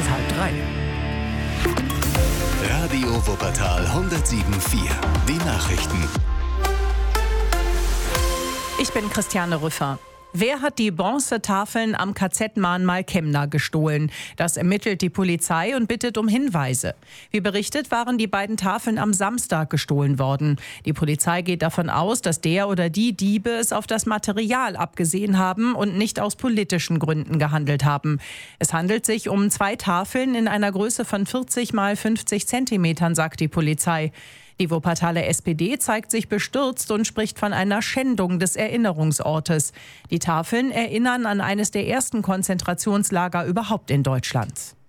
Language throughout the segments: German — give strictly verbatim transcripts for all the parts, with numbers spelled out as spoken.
ist halb drei. Radio Wuppertal hundertsieben Komma vier. Die Nachrichten. Ich bin Christiane Rüffer. Wer hat die Bronzetafeln am K Z-Mahnmal Kemna gestohlen? Das ermittelt die Polizei und bittet um Hinweise. Wie berichtet, waren die beiden Tafeln am Samstag gestohlen worden. Die Polizei geht davon aus, dass der oder die Diebe es auf das Material abgesehen haben und nicht aus politischen Gründen gehandelt haben. Es handelt sich um zwei Tafeln in einer Größe von vierzig mal fünfzig Zentimetern, sagt die Polizei. Die Wuppertaler S P D zeigt sich bestürzt und spricht von einer Schändung des Erinnerungsortes. Die Tafeln erinnern an eines der ersten Konzentrationslager überhaupt in Deutschland.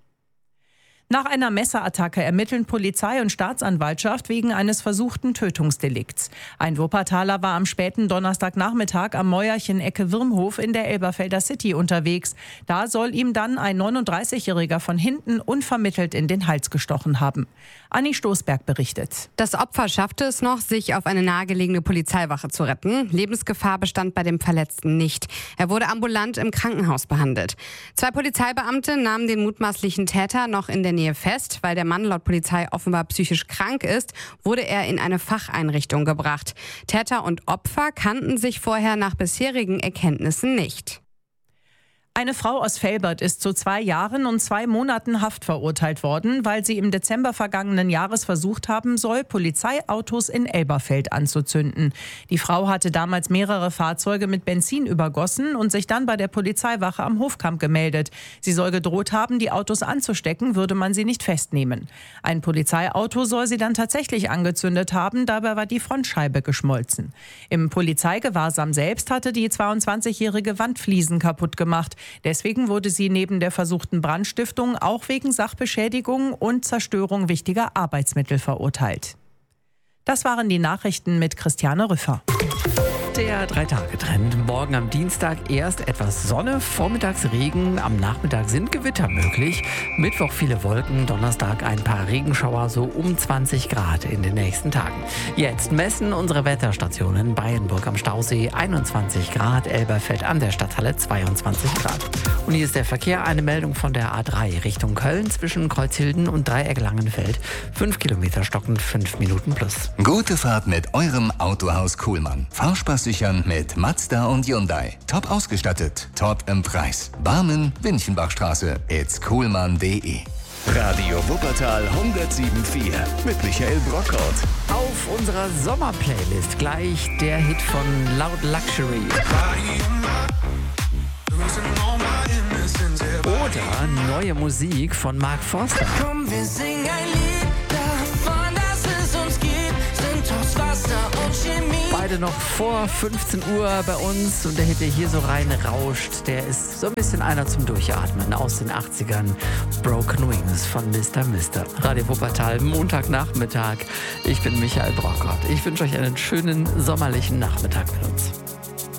Nach einer Messerattacke ermitteln Polizei und Staatsanwaltschaft wegen eines versuchten Tötungsdelikts. Ein Wuppertaler war am späten Donnerstagnachmittag am Mäuerchen-Ecke Wirmhof in der Elberfelder City unterwegs. Da soll ihm dann ein neununddreißigjähriger von hinten unvermittelt in den Hals gestochen haben. Anni Stoßberg berichtet. Das Opfer schaffte es noch, sich auf eine nahegelegene Polizeiwache zu retten. Lebensgefahr bestand bei dem Verletzten nicht. Er wurde ambulant im Krankenhaus behandelt. Zwei Polizeibeamte nahmen den mutmaßlichen Täter noch in der Nähe fest. Weil der Mann laut Polizei offenbar psychisch krank ist, wurde er in eine Facheinrichtung gebracht. Täter und Opfer kannten sich vorher nach bisherigen Erkenntnissen nicht. Eine Frau aus Velbert ist zu zwei Jahren und zwei Monaten Haft verurteilt worden, weil sie im Dezember vergangenen Jahres versucht haben soll, Polizeiautos in Elberfeld anzuzünden. Die Frau hatte damals mehrere Fahrzeuge mit Benzin übergossen und sich dann bei der Polizeiwache am Hofkamp gemeldet. Sie soll gedroht haben, die Autos anzustecken, würde man sie nicht festnehmen. Ein Polizeiauto soll sie dann tatsächlich angezündet haben, dabei war die Frontscheibe geschmolzen. Im Polizeigewahrsam selbst hatte die zweiundzwanzigjährige Wandfliesen kaputt gemacht. Deswegen wurde sie neben der versuchten Brandstiftung auch wegen Sachbeschädigung und Zerstörung wichtiger Arbeitsmittel verurteilt. Das waren die Nachrichten mit Christiane Rüffer. Der Drei-Tage-Trend. Morgen am Dienstag erst etwas Sonne, vormittags Regen, am Nachmittag sind Gewitter möglich. Mittwoch viele Wolken, Donnerstag ein paar Regenschauer, so um zwanzig Grad in den nächsten Tagen. Jetzt messen unsere Wetterstationen. Bayenburg am Stausee einundzwanzig Grad, Elberfeld an der Stadthalle zweiundzwanzig Grad. Und hier ist der Verkehr, eine Meldung von der A drei Richtung Köln zwischen Kreuzhilden und Dreieck-Langenfeld. Fünf Kilometer stockend, fünf Minuten plus. Gute Fahrt mit eurem Autohaus Kuhlmann. Fahrspaß sichern mit Mazda und Hyundai. Top ausgestattet, top im Preis. Barmen, Winchenbachstraße, it's kuhlmann punkt de. Radio Wuppertal hundertsieben Komma vier mit Michael Brockhaut. Auf unserer Sommerplaylist gleich der Hit von Loud Luxury. Oder neue Musik von Mark Forster. Komm, wir singen ein Lied davon, dass es uns gibt, sind aus Wasser und Chemie. Beide noch vor fünfzehn Uhr bei uns und der Hit, der hier so rein rauscht, der ist so ein bisschen einer zum Durchatmen aus den achtzigern. Broken Wings von Mister Mister. Radio Wuppertal, Montagnachmittag. Ich bin Michael Brockhaut. Ich wünsche euch einen schönen sommerlichen Nachmittag mit uns.